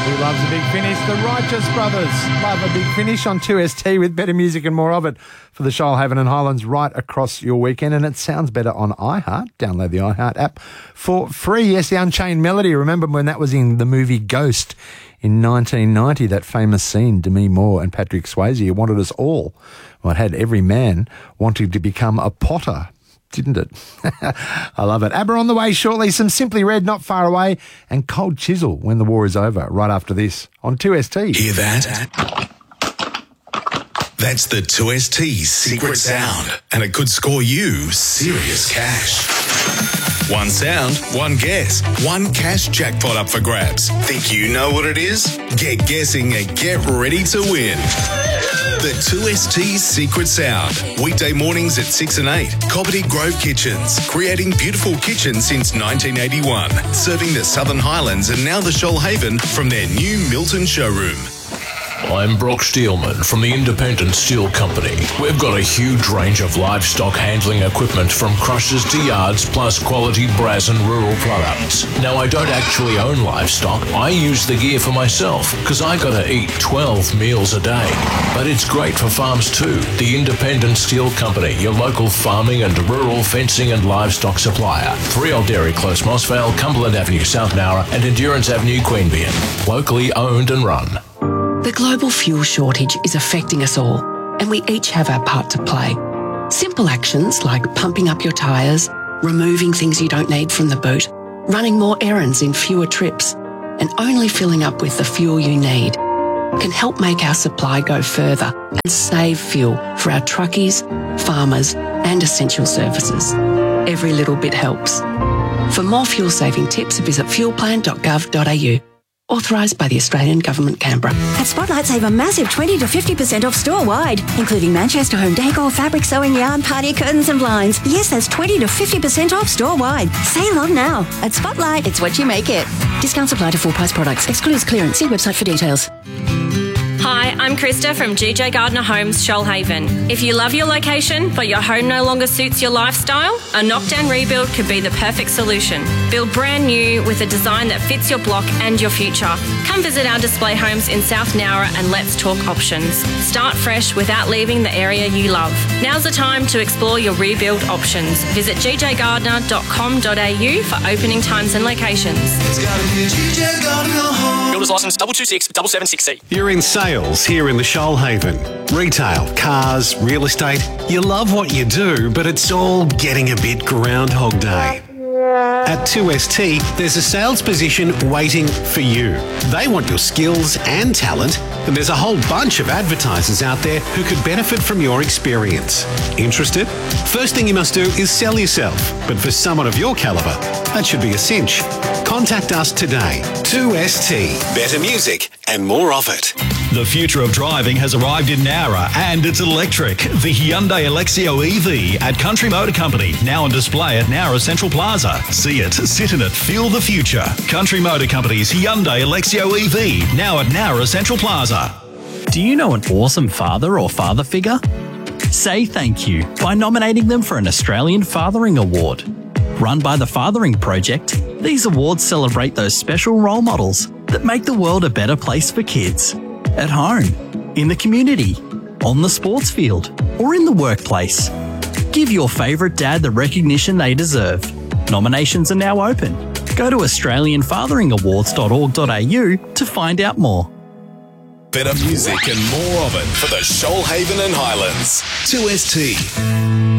Who loves a big finish? The Righteous Brothers love a big finish on 2ST with better music and more of it for the Shoalhaven and Highlands right across your weekend. And it sounds better on iHeart. Download the iHeart app for free. Yes, the Unchained Melody. Remember when that was in the movie Ghost in 1990, that famous scene, Demi Moore and Patrick Swayze, it wanted us all. Well, it had every man wanting to become a potter, didn't it? I love it. ABBA on the way shortly. Some Simply Red, Not Far Away, and Cold Chisel, When the War is Over, right after this on 2ST. Hear that? That's the 2ST secret sound, and it could score you serious cash. One sound, one guess, one cash jackpot up for grabs. Think you know what it is? Get guessing and get ready to win. The 2ST Secret Sound. Weekday mornings at 6 and 8. Cobbitty Grove Kitchens. Creating beautiful kitchens since 1981. Serving the Southern Highlands and now the Shoalhaven from their new Milton showroom. I'm Brock Steelman from the Independent Steel Company. We've got a huge range of livestock handling equipment from crushers to yards, plus quality brass and rural products. Now, I don't actually own livestock. I use the gear for myself because I gotta eat 12 meals a day. But it's great for farms too. The Independent Steel Company, your local farming and rural fencing and livestock supplier. 3 Old Dairy Close, Mossvale, Cumberland Avenue, South Nowra, and Endurance Avenue, Queanbeyan. Locally owned and run. The global fuel shortage is affecting us all, and we each have our part to play. Simple actions like pumping up your tyres, removing things you don't need from the boot, running more errands in fewer trips, and only filling up with the fuel you need can help make our supply go further and save fuel for our truckies, farmers, and essential services. Every little bit helps. For more fuel-saving tips, visit fuelplan.gov.au. Authorised by the Australian Government, Canberra. At Spotlight, save a massive 20 to 50% off store-wide, including Manchester home decor, fabric sewing, yarn, party curtains and blinds. Yes, that's 20 to 50% off store-wide. Save on now. At Spotlight, it's what you make it. Discounts apply to full-price products. Excludes clearance. See website for details. Hi, I'm Krista from GJ Gardner Homes, Shoalhaven. If you love your location, but your home no longer suits your lifestyle, a knockdown rebuild could be the perfect solution. Build brand new with a design that fits your block and your future. Come visit our display homes in South Nowra and let's talk options. Start fresh without leaving the area you love. Now's the time to explore your rebuild options. Visit gjgardner.com.au for opening times and locations. It's gotta be GJ Gardner Home. Builder's license 226-776C. You're in sales here in the Shoalhaven. Retail, cars, real estate. You love what you do, but it's all getting a bit Groundhog Day. At 2ST, there's a sales position waiting for you. They want your skills and talent, and there's a whole bunch of advertisers out there who could benefit from your experience. Interested? First thing you must do is sell yourself, but for someone of your calibre, that should be a cinch. Contact us today. 2ST. Better music and more of it. The future of driving has arrived in Nowra and it's electric. The Hyundai Alexio EV at Country Motor Company, now on display at Nowra Central Plaza. See it, sit in it, feel the future. Country Motor Company's Hyundai Alexio EV, now at Nowra Central Plaza. Do you know an awesome father or father figure? Say thank you by nominating them for an Australian Fathering Award. Run by the Fathering Project, these awards celebrate those special role models that make the world a better place for kids. At home, in the community, on the sports field, or in the workplace. Give your favourite dad the recognition they deserve. Nominations are now open. Go to australianfatheringawards.org.au to find out more. Better music and more of it for the Shoalhaven and Highlands. 2ST.